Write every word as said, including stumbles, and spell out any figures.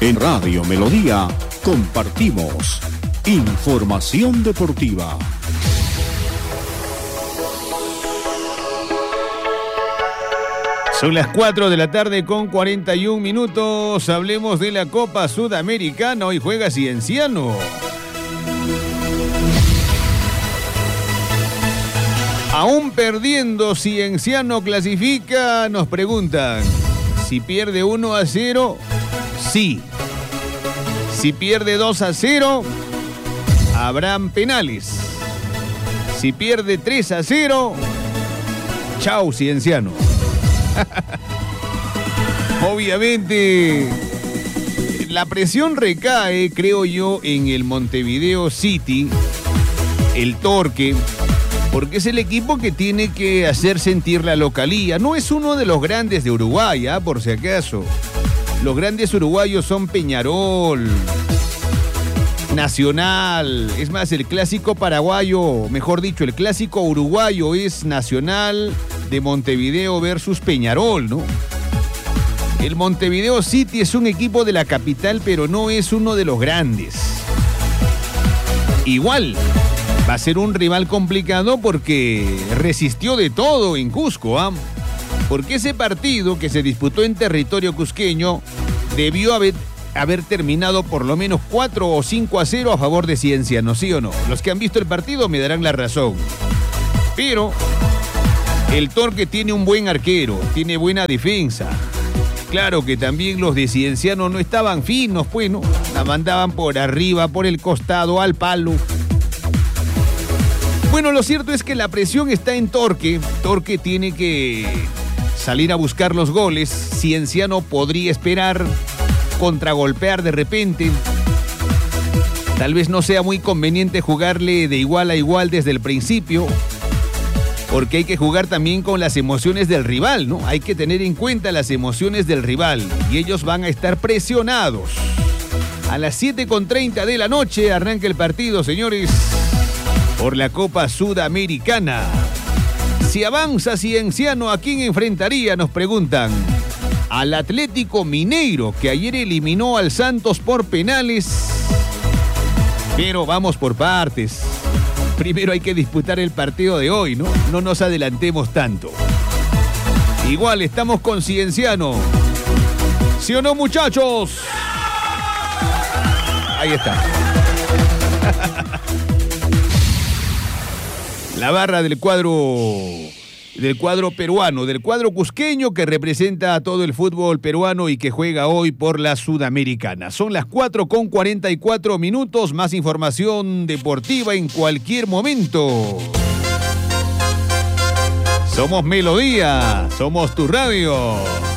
En Radio Melodía compartimos información deportiva. Son las cuatro de la tarde con cuarenta y un minutos. Hablemos de la Copa Sudamericana. Hoy juega Cienciano. Aún perdiendo, Cienciano clasifica. Nos preguntan, si pierde uno a cero, sí. Si pierde dos a cero, habrán penales. Si pierde tres a cero, chau Cienciano. Obviamente, la presión recae, creo yo, en el Montevideo City, el Torque, porque es el equipo que tiene que hacer sentir la localía. No es uno de los grandes de Uruguay, ¿eh? Por si acaso. Los grandes uruguayos son Peñarol, Nacional. Es más, el clásico paraguayo, mejor dicho, el clásico uruguayo es Nacional de Montevideo versus Peñarol, ¿no? El Montevideo City es un equipo de la capital, pero no es uno de los grandes. Igual, va a ser un rival complicado porque resistió de todo en Cusco, ¿ah? ¿eh? Porque ese partido que se disputó en territorio cusqueño debió haber, haber terminado por lo menos cuatro o cinco a cero a favor de Cienciano, ¿sí o no? Los que han visto el partido me darán la razón. Pero el Torque tiene un buen arquero, tiene buena defensa. Claro que también los de Cienciano no estaban finos, pues, ¿no? La mandaban por arriba, por el costado, al palo. Bueno, lo cierto es que la presión está en Torque. Torque tiene que salir a buscar los goles. Cienciano podría esperar, contragolpear de repente. Tal vez no sea muy conveniente jugarle de igual a igual desde el principio, porque hay que jugar también con las emociones del rival, ¿no? Hay que tener en cuenta las emociones del rival y ellos van a estar presionados. A las siete con treinta de la noche arranca el partido, señores, por la Copa Sudamericana. Si avanza Cienciano, ¿a quién enfrentaría? Nos preguntan. Al Atlético Mineiro, que ayer eliminó al Santos por penales. Pero vamos por partes. Primero hay que disputar el partido de hoy, ¿no? No nos adelantemos tanto. Igual estamos con Cienciano. ¿Sí o no, muchachos? Ahí está. La barra del cuadro, del cuadro peruano, del cuadro cusqueño que representa a todo el fútbol peruano y que juega hoy por la Sudamericana. Son las cuatro con cuarenta y cuatro minutos, más información deportiva en cualquier momento. Somos Melodía, somos tu radio.